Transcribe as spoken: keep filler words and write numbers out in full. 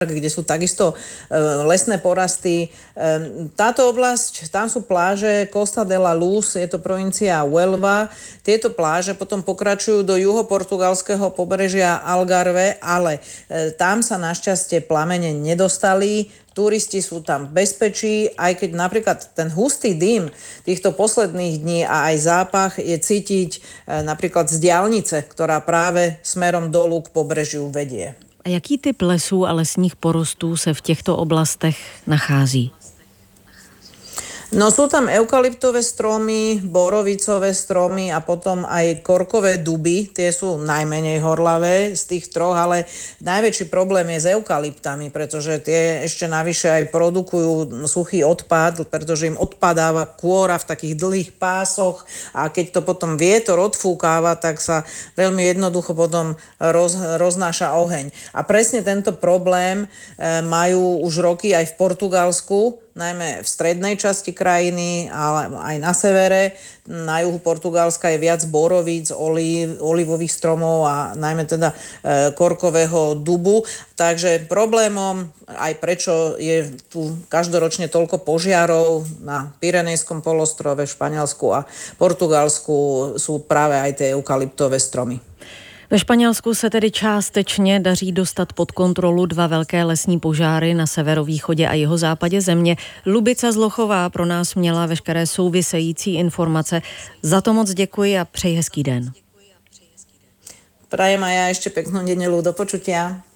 kde sú takisto lesné porasty. Táto oblasť, tam sú pláže Costa de la Luz, je to provincia Huelva. Tieto pláže potom pokračujú do juhoportugalského pobrežia Algarve, ale tam sa našťastie plamene nedostali. Turisti sú tam v bezpečí, aj keď napríklad ten hustý dym týchto posledných dní a aj zápach je cítiť napríklad z diaľnice, ktorá práve smerom dolu k pobrežiu vedie. A jaký typ lesů a lesních porostů se v těchto oblastech nachází? No sú tam eukalyptové stromy, borovicové stromy a potom aj korkové duby. Tie sú najmenej horlavé z tých troch, ale najväčší problém je s eukalyptami, pretože tie ešte navyše aj produkujú suchý odpad, pretože im odpadáva kôra v takých dlhých pásoch a keď to potom vietor odfúkáva, tak sa veľmi jednoducho potom roz, roznáša oheň. A presne tento problém e, majú už roky aj v Portugalsku, najmä v strednej časti krajiny, ale aj na severe. Na juhu Portugalska je viac borovíc, olív, olivových stromov a najmä teda e, korkového dubu. Takže problémom, aj prečo je tu každoročne toľko požiarov na Pyrenejskom polostrove, v Španielsku a Portugalsku, sú práve aj tie eukalyptové stromy. Ve Španělsku se tedy částečně daří dostat pod kontrolu dva velké lesní požáry na severovýchodě a jihozápadě země. Lubica Zlochová pro nás měla veškeré související informace. Za to moc děkuji a přeji hezký den. Prajem aj ja ešte peknú nedeľu, do počutia.